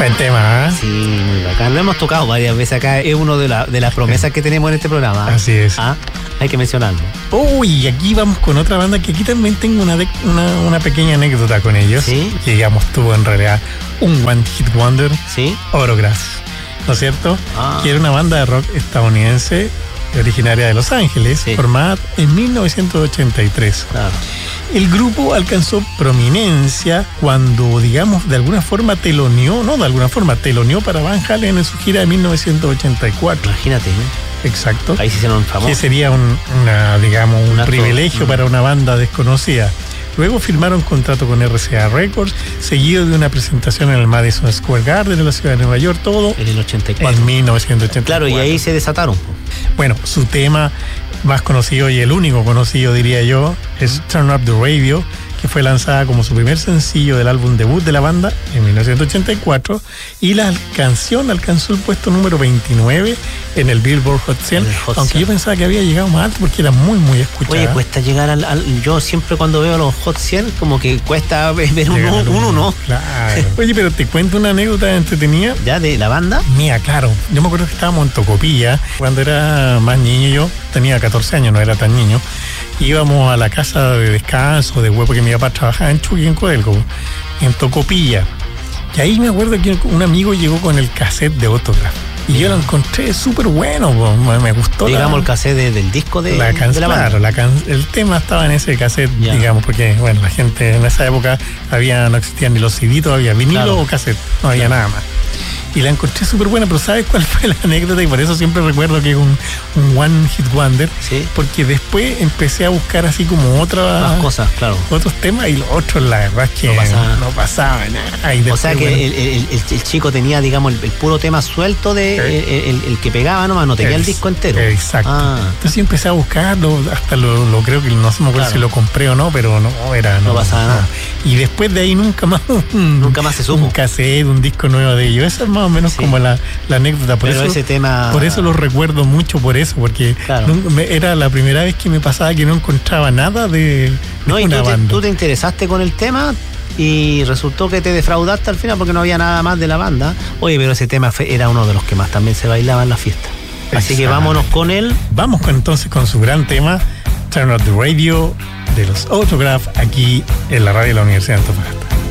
Buen tema, ¿eh? Sí, muy bacán. Lo hemos tocado varias veces acá. Es uno de las promesas que tenemos en este programa. Así es. Hay que mencionarlo. Uy, aquí vamos con otra banda que aquí también tengo una pequeña anécdota con ellos. ¿Sí? Que digamos tuvo en realidad un One Hit Wonder. ¿Sí? Autograph, ¿no es cierto? Que era una banda de rock estadounidense originaria de Los Ángeles, sí, formada en 1983. Claro. El grupo alcanzó prominencia cuando, digamos, de alguna forma teloneó para Van Halen en su gira de 1984. Imagínate, ¿no? Exacto. Ahí se hicieron famosos. Que sería un privilegio para una banda desconocida. Luego firmaron contrato con RCA Records, seguido de una presentación en el Madison Square Garden en la ciudad de Nueva York, todo en el 84. En 1984. Claro, y ahí se desataron. Bueno, su tema más conocido y el único conocido, diría yo, es Turn Up the Radio, que fue lanzada como su primer sencillo del álbum debut de la banda en 1984, y la canción alcanzó el puesto número 29 en el Billboard Hot 100, aunque yo pensaba que había llegado más alto porque era muy, muy escuchada. Oye, cuesta llegar yo siempre cuando veo los Hot 100, como que cuesta ver uno, ¿no? Claro. Oye, pero te cuento una anécdota entretenida. ¿Ya de la banda? Mía, claro. Yo me acuerdo que estábamos en Tocopilla, cuando era más niño, yo tenía 14 años, no era tan niño. Íbamos a la casa de descanso de huevo que mi papá trabajaba en Chuqui, en Codelco, en Tocopilla. Y ahí me acuerdo que un amigo llegó con el cassette de Autograph. Y yo lo encontré súper bueno, me gustó. Digamos el cassette del disco de la banda. Claro, el tema estaba en ese cassette, digamos, porque bueno, la gente en esa época no existían ni los CD, todavía vinilo o cassette, no había nada más. Y la encontré súper buena, pero ¿sabes cuál fue la anécdota? Y por eso siempre recuerdo que es un One Hit Wonder. ¿Sí? Porque después empecé a buscar así como más cosas, claro. Otros temas, y los otros, la verdad es que no pasaba nada. O sea que el chico tenía, digamos, el puro tema suelto de el que pegaba nomás, no tenía el disco entero. Exacto. Entonces empecé a buscarlo, hasta lo creo que no se me acuerdo si lo compré o no, pero no pasaba nada. Y después de ahí nunca más se supo. Un cassette, un disco nuevo de ellos. Eso es más o menos como la anécdota. Por eso lo recuerdo mucho, porque era la primera vez que me pasaba que no encontraba nada de una banda. Tú te interesaste con el tema y resultó que te defraudaste al final porque no había nada más de la banda. Oye, pero ese tema era uno de los que más también se bailaba en la fiesta. Así que vámonos con él. Vamos entonces con su gran tema, Turn Up the Radio, de los Autograph, aquí en la radio de la Universidad de Antofagasta.